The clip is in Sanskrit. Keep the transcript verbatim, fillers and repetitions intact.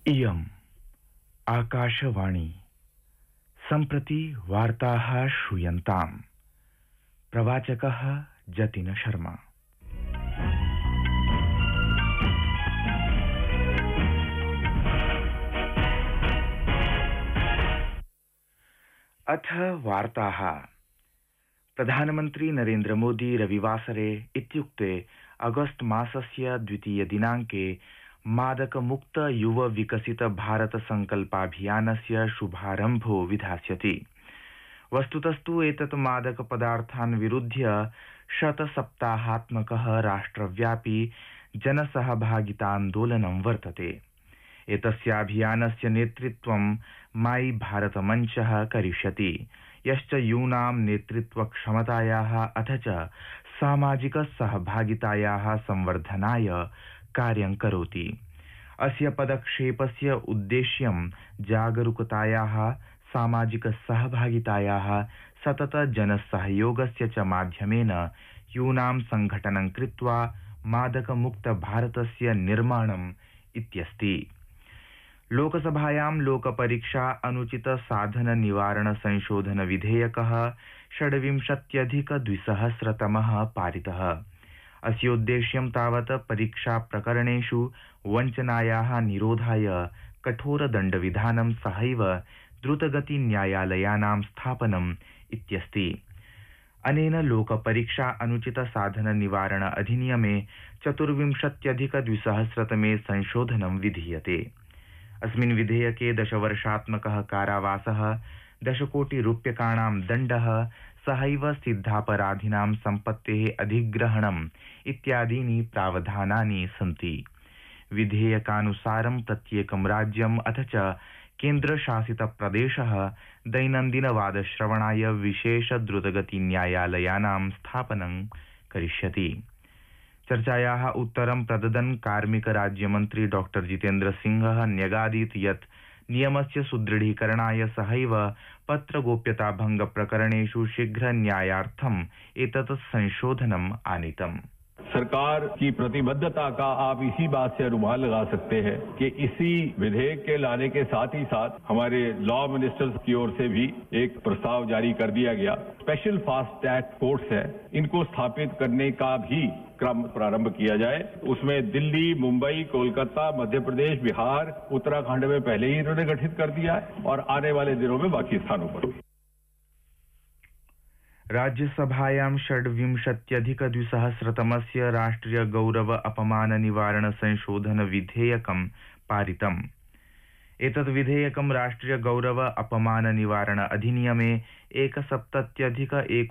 इयम् आकाशवाणी सम्प्रति वार्ताः श्रूयन्ताम्। प्रवाचकः जतिन शर्मा। अथ वार्ताः। प्रधानमन्त्री नरेन्द्र मोदी रविवासरे इत्युक्ते अगस्त मासस्य द्वितीय दिनाङ्के मादक मुक्त युव विकसित भारत संकल्पाभियानस्य शुभारम्भो विधास्यति। वस्तुतस्तु एतत् मादक पदार्थान् विरुध्य शतसप्ताहात्मकः राष्ट्रव्यापी जनसहभागितान्दोलनं वर्तते। एतस्याभियानस्य नेतृत्वं माई भारत मञ्चः करिष्यति, यश्च यूनां नेतृत्वक्षमतायाः अथ च सामाजिक सहभागितायाः संवर्धनाय कार्यं करोति। अस्य पदक्षेपस्य उद्देश्यं जागरूकतायाः, सामाजिक सहभागितायाः, सतत जनसहयोगस्य च माध्यमेन यूनां संघटनं कृत्वा मादक मुक्त भारतस्य निर्माणम् इत्यस्ति। लोकसभायां लोकपरीक्षा अनुचित साधन निवारण संशोधन विधेयकः षड्विंशत्यधिक द्विसहस्रतमः पारितः। अस्योद्देश्यं तावत् परीक्षा प्रकरणेषु वञ्चनायाः निरोधाय कठोरदण्डविधानं सहैव द्रुतगति न्यायालयानां स्थापनम् इत्यस्ति। अनेन लोकपरीक्षा अनुचित साधन निवारण अधिनियमे चतुर्विंशत्यधिक द्विसहस्रतमे संशोधनं विधीयते। अस्मिन् विधेयके दशवर्षात्मकः कारावासः, दशकोटिरूप्यकाणां दण्डः सहैव सिद्धापराधिनां सम्पत्तेः अधिग्रहणम् इत्यादीनि प्रावधानानि सन्ति। विधेयकानुसारं प्रत्येकं राज्यम् अथ च केन्द्रशासित प्रदेशः दैनन्दिनवादश्रवणाय विशेष द्रुतगति न्यायालयानां स्थापनं करिष्यति। चर्चायाः उत्तरं प्रददन् कार्मिक राज्यमन्त्री डॉक्टर जितेन्द्र सिंहः न्यगादीत् यत् नियमस्य सुदृढीकरणाय सहैव पत्रगोप्यता भंग प्रकरणेषु शीघ्र न्यायार्थम् एतत् संशोधनम् आनीतम्। सरकार की प्रतिबद्धता का आप इसी बात से अनुमान लगा सकते हैं कि इसी विधेयक के लाने के साथ ही साथ हमारे लॉ मिनिस्टर्स की ओर से भी एक प्रस्ताव जारी कर दिया गया। स्पेशल फास्ट ट्रैक कोर्ट्स है, इनको स्थापित करने का भी क्रम प्रारंभ किया जाए। उसमें दिल्ली, मुंबई, कोलकाता, मध्य प्रदेश, बिहार, उत्तराखंड में पहले ही इन्होंने गठित कर दिया है और आने वाले दिनों में बाकी स्थानों पर। राज्यसभायां षड्विंशत्यधिक द्विसहस्रतमस्य राष्ट्रिय गौरव अपमान निवारण संशोधन विधेयकं पारितम्। एतत् विधेयकं राष्ट्रिय गौरव अपमान निवारण अधिनियमे एकसप्तत्यधिक एक